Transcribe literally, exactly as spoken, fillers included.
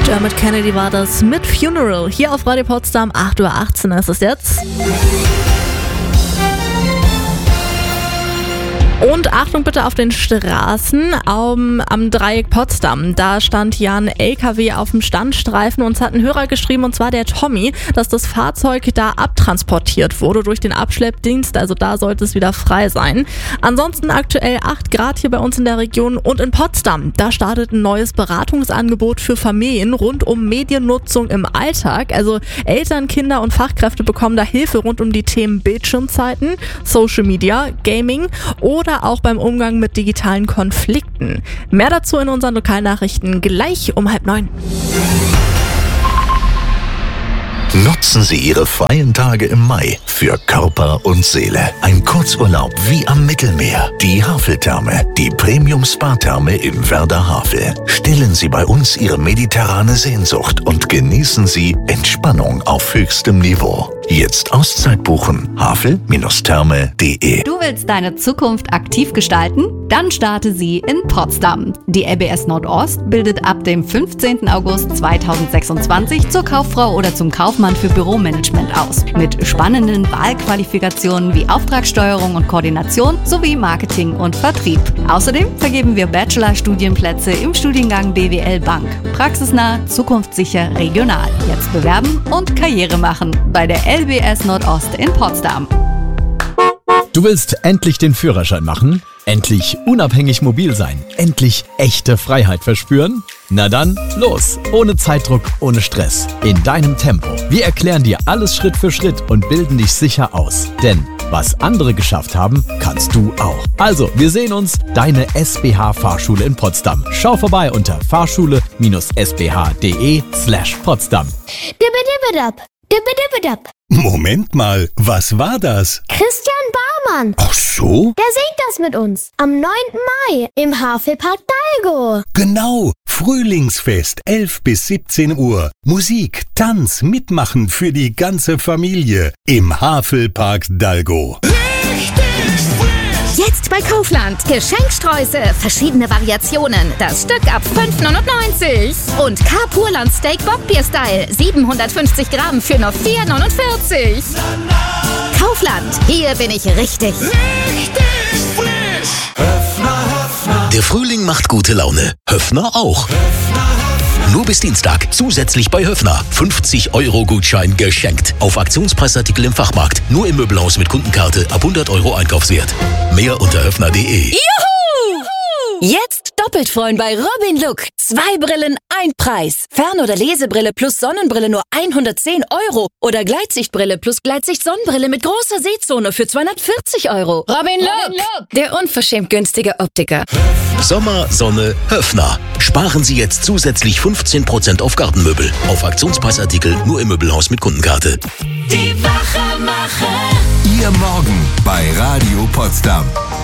Dermot Kennedy war das mit Funeral. Hier auf Radio Potsdam, acht Uhr achtzehn ist es jetzt. Und Achtung bitte auf den Straßen am, am Dreieck Potsdam. Da stand ja ein L K W auf dem Standstreifen und es hat ein Hörer geschrieben, und zwar der Tommy, dass das Fahrzeug da abtransportiert wurde durch den Abschleppdienst. Also da sollte es wieder frei sein. Ansonsten aktuell acht Grad hier bei uns in der Region und in Potsdam. Da startet ein neues Beratungsangebot für Familien rund um Mediennutzung im Alltag. Also Eltern, Kinder und Fachkräfte bekommen da Hilfe rund um die Themen Bildschirmzeiten, Social Media, Gaming oder auch beim Umgang mit digitalen Konflikten. Mehr dazu in unseren Lokalnachrichten gleich um halb neun. Nutzen Sie Ihre freien Tage im Mai für Körper und Seele. Ein Kurzurlaub wie am Mittelmeer. Die Haveltherme, die Premium-Spa-Therme in Werder-Havel. Stillen Sie bei uns Ihre mediterrane Sehnsucht und genießen Sie Entspannung auf höchstem Niveau. Jetzt Auszeit buchen. havel Therme punkt de. Du willst deine Zukunft aktiv gestalten? Dann starte sie in Potsdam. Die L B S Nordost bildet ab dem fünfzehnten August zweitausendsechsundzwanzig zur Kauffrau oder zum Kaufmann für Büromanagement aus. Mit spannenden Wahlqualifikationen wie Auftragssteuerung und Koordination sowie Marketing und Vertrieb. Außerdem vergeben wir Bachelorstudienplätze im Studiengang B W L Bank. Praxisnah, zukunftssicher, regional. Jetzt bewerben und Karriere machen bei der L B S Nordost in Potsdam. Du willst endlich den Führerschein machen? Endlich unabhängig mobil sein? Endlich echte Freiheit verspüren? Na dann, los! Ohne Zeitdruck, ohne Stress. In deinem Tempo. Wir erklären dir alles Schritt für Schritt und bilden dich sicher aus. Denn was andere geschafft haben, kannst du auch. Also, wir sehen uns, deine S B H Fahrschule in Potsdam. Schau vorbei unter fahrschule-sbh.de slash Potsdam. Dibbidibidab, dibbidibidab. Moment mal, was war das? Christian Baumann. Ach so? Der singt das mit uns. Am neunten Mai im Havelpark Dalgo. Genau, Frühlingsfest, elf bis siebzehn Uhr. Musik, Tanz, Mitmachen für die ganze Familie im Havelpark Dalgo. Jetzt bei Kaufland. Geschenksträuße, verschiedene Variationen. Das Stück ab fünf neunundneunzig. Und Carpurland Steak Bockbier-Style. siebenhundertfünfzig Gramm für nur vier neunundvierzig. Kaufland, hier bin ich richtig. Richtig frisch. Höffner, Höffner. Der Frühling macht gute Laune. Höffner auch. Nur bis Dienstag. Zusätzlich bei Höffner. fünfzig Euro Gutschein geschenkt. Auf Aktionspreisartikel im Fachmarkt. Nur im Möbelhaus mit Kundenkarte ab hundert Euro Einkaufswert. Mehr unter höffner punkt de. Juhu! Jetzt doppelt freuen bei Robin Look. Zwei Brillen, ein Preis. Fern- oder Lesebrille plus Sonnenbrille nur hundertzehn Euro. Oder Gleitsichtbrille plus Gleitsicht-Sonnenbrille mit großer Sehzone für zweihundertvierzig Euro. Robin Look, Robin Look. Der unverschämt günstige Optiker. Sommer, Sonne, Höffner. Sparen Sie jetzt zusätzlich fünfzehn Prozent auf Gartenmöbel. Auf Aktionspreisartikel nur im Möbelhaus mit Kundenkarte. Die Wache machen. Ihr Morgen bei Radio Potsdam.